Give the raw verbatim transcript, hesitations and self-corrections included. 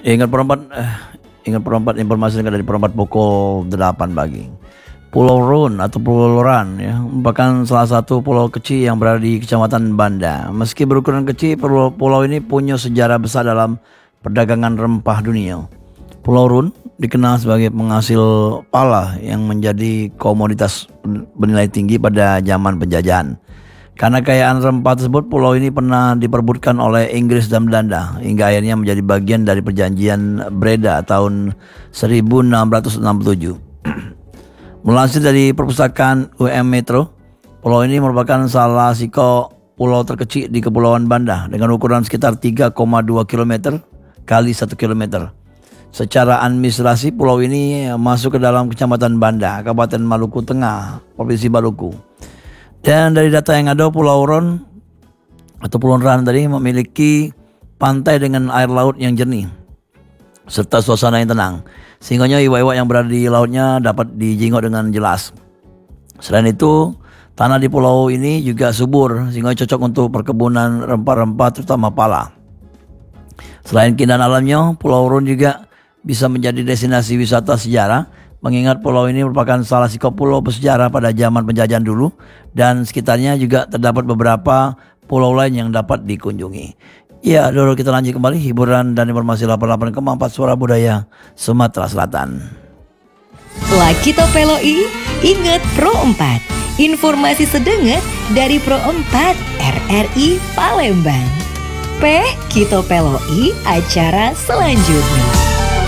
Ingat perempat eh, ingat perempat informasi dari perempat pukul delapan pagi. Pulau Rune atau Pulau Loran ya, merupakan salah satu pulau kecil yang berada di Kecamatan Banda. Meski berukuran kecil, pulau, pulau ini punya sejarah besar dalam perdagangan rempah dunia. Pulau Rune dikenal sebagai penghasil pala yang menjadi komoditas bernilai tinggi pada zaman penjajahan. Karena kekayaan rempah tersebut, pulau ini pernah diperebutkan oleh Inggris dan Belanda hingga akhirnya menjadi bagian dari perjanjian Breda tahun seribu enam ratus enam puluh tujuh. Melansir dari perpustakaan U M Metro, pulau ini merupakan salah satu pulau terkecil di Kepulauan Banda dengan ukuran sekitar tiga koma dua kilometer kali satu kilometer. Secara administrasi, pulau ini masuk ke dalam Kecamatan Banda, Kabupaten Maluku Tengah, Provinsi Maluku. Dan dari data yang ada, Pulau Ron atau Pulau Ran tadi memiliki pantai dengan air laut yang jernih serta suasana yang tenang, sehingga iwa-iwa yang berada di lautnya dapat dijenguk dengan jelas. Selain itu, tanah di pulau ini juga subur sehingga cocok untuk perkebunan rempah-rempah terutama pala. Selain keindahan alamnya, Pulau Rune juga bisa menjadi destinasi wisata sejarah, mengingat pulau ini merupakan salah satu pulau bersejarah pada zaman penjajahan dulu dan sekitarnya juga terdapat beberapa pulau lain yang dapat dikunjungi. Ya, dulu kita lanjut kembali hiburan dan informasi delapan puluh delapan koma empat Suara Budaya Sumatera Selatan. Lakito Peloi, ingat Pro empat. Informasi sedenget dari Pro empat R R I Palembang. P Kito Peloi acara selanjutnya.